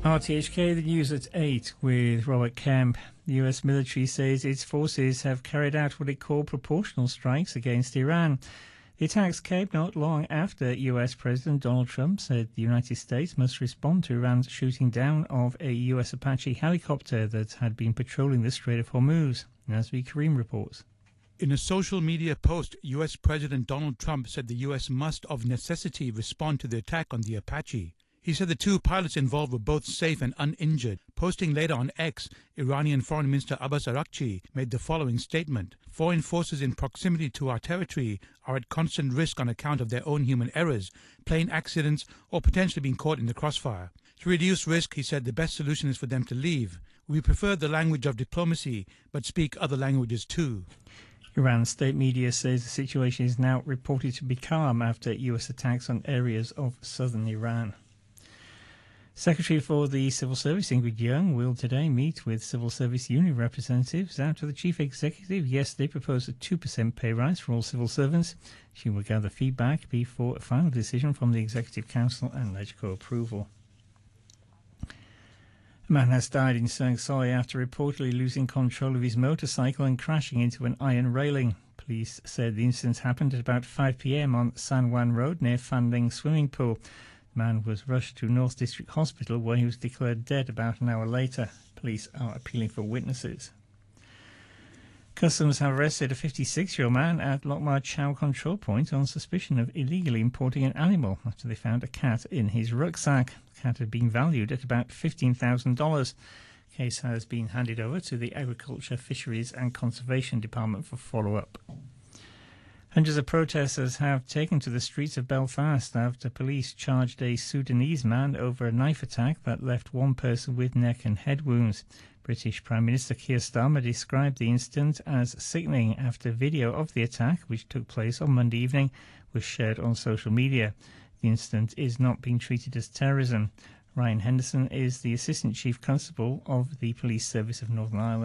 RTHK, the news at 8 with Robert Kemp. The US military says its forces have carried out what it called proportional strikes against Iran. The attacks came not long after US President Donald Trump said the United States must respond to Iran's shooting down of a US Apache helicopter that had been patrolling the Strait of Hormuz. Nazmi Karim reports. In a social media post, US President Donald Trump said the US must of necessity respond to the attack on the Apache. He said the two pilots involved were both safe and uninjured. Posting later on X, Iranian Foreign Minister Abbas Araghchi made the following statement. Foreign forces in proximity to our territory are at constant risk on account of their own human errors, plane accidents, or potentially being caught in the crossfire. To reduce risk, he said the best solution is for them to leave. We prefer the language of diplomacy, but speak other languages too. Iran's state media says the situation is now reported to be calm after US attacks on areas of southern Iran. Secretary for the Civil Service Ingrid Young will today meet with civil service union representatives after the chief executive yesterday proposed a 2% pay rise for all civil servants. She will gather feedback before a final decision from the Executive Council and LegCo approval. A man has died in Sung Soi after reportedly losing control of his motorcycle and crashing into an iron railing. Police said the incident happened at about 5 p.m. on San Juan Road near Fanling Swimming Pool. The man was rushed to North District Hospital where he was declared dead about an hour later. Police are appealing for witnesses. Customs have arrested a 56-year-old man at Lokmar Chow control point on suspicion of illegally importing an animal after they found a cat in his rucksack. The cat had been valued at about $15,000. The case has been handed over to the Agriculture, Fisheries and Conservation Department for follow-up. Hundreds of protesters have taken to the streets of Belfast after police charged a Sudanese man over a knife attack that left one person with neck and head wounds. British Prime Minister Keir Starmer described the incident as sickening after video of the attack, which took place on Monday evening, was shared on social media. The incident is not being treated as terrorism. Ryan Henderson is the Assistant Chief Constable of the Police Service of Northern Ireland.